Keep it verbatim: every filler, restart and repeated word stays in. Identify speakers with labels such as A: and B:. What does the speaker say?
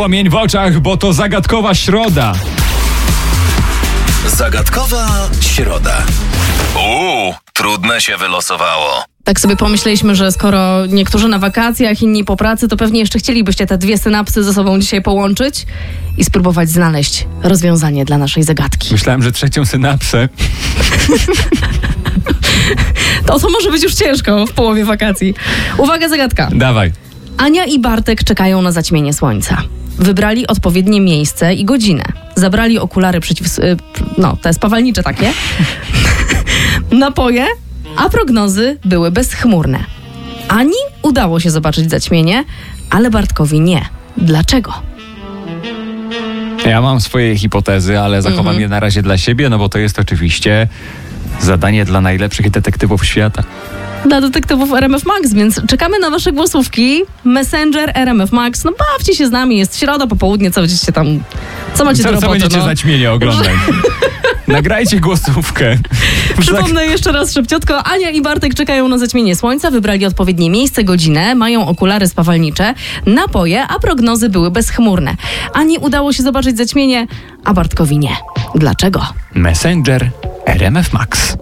A: Płomień w oczach, bo to zagadkowa środa.
B: Zagadkowa środa. Uuu, trudne się wylosowało.
C: Tak sobie pomyśleliśmy, że skoro niektórzy na wakacjach, inni po pracy, to pewnie jeszcze chcielibyście te dwie synapsy ze sobą dzisiaj połączyć i spróbować znaleźć rozwiązanie dla naszej zagadki.
A: Myślałem, że trzecią synapsę.
C: To to może być już ciężko w połowie wakacji. Uwaga, zagadka.
A: Dawaj.
C: Ania i Bartek czekają na zaćmienie słońca. Wybrali odpowiednie miejsce i godzinę. Zabrali okulary przeciw... no, te spawalnicze takie. Napoje, a prognozy były bezchmurne. Ani udało się zobaczyć zaćmienie, ale Bartkowi nie. Dlaczego?
A: Ja mam swoje hipotezy, ale zachowam
C: Mhm.
A: je na razie dla siebie, no bo to jest oczywiście zadanie dla najlepszych detektywów świata.
C: Dla detektywów R M F Max, więc czekamy na wasze głosówki. Messenger R M F Max, no bawcie się z nami, jest środa, popołudnie, co będziecie tam, co macie do
A: Co, co
C: roboty,
A: będziecie
C: no.
A: zaćmienie oglądać? Nagrajcie głosówkę.
C: Przypomnę jeszcze raz szybciutko. Ania i Bartek czekają na zaćmienie słońca, wybrali odpowiednie miejsce, godzinę, mają okulary spawalnicze, napoje, a prognozy były bezchmurne. Ani udało się zobaczyć zaćmienie, a Bartkowi nie. Dlaczego?
A: Messenger R M F Max.